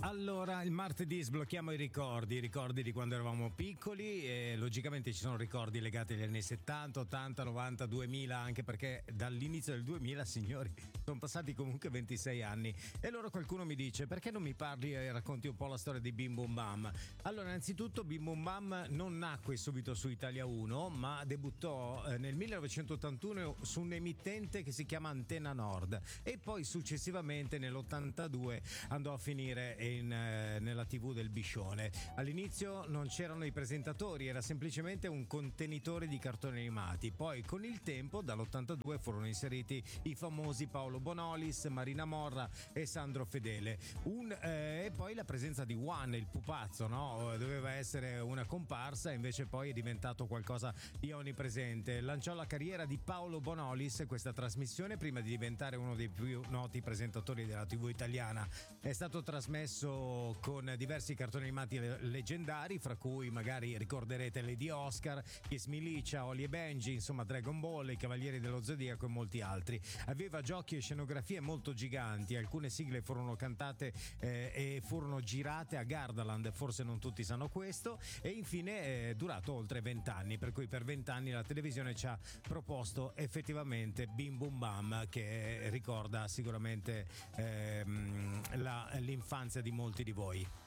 Allora, il martedì sblocchiamo i ricordi di quando eravamo piccoli e logicamente ci sono ricordi legati agli anni 70, 80, 90, 2000, anche perché dall'inizio del 2000, signori, sono passati comunque 26 anni. E allora qualcuno mi dice: perché non mi parli e racconti un po' la storia di Bim Bum Bam? Allora, innanzitutto Bim Bum Bam non nacque subito su Italia 1, ma debuttò nel 1981 su un emittente che si chiama Antenna Nord e poi successivamente nell'82 andò a finire nella TV del Biscione. All'inizio non c'erano i presentatori, era semplicemente un contenitore di cartoni animati. Poi con il tempo, dall'82, furono inseriti i famosi Paolo Bonolis, Marina Morra e Sandro Fedele. E poi la presenza di Juan, il pupazzo, no? Doveva essere una comparsa, invece poi è diventato qualcosa di onnipresente. Lanciò la carriera di Paolo Bonolis questa trasmissione prima di diventare uno dei più noti presentatori della TV italiana. È stato trasmesso con diversi cartoni animati leggendari, fra cui magari ricorderete Lady Oscar, Kiss Milicia, Oli e Benji, insomma Dragon Ball, i Cavalieri dello Zodiaco e molti altri. Aveva giochi e scenografie molto giganti, alcune sigle furono cantate e furono girate a Gardaland, forse non tutti sanno questo, e infine è durato oltre 20 anni, per cui per 20 anni la televisione ci ha proposto effettivamente Bim Bum Bam, che ricorda sicuramente l'infanzia di molti di voi.